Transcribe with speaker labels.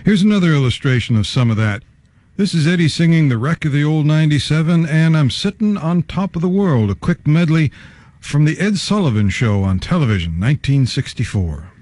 Speaker 1: Here's another illustration of some of that. This is Eddie singing The Wreck of the Old 97 and I'm Sittin' on Top of the World, a quick medley from the Ed Sullivan Show on television, 1964.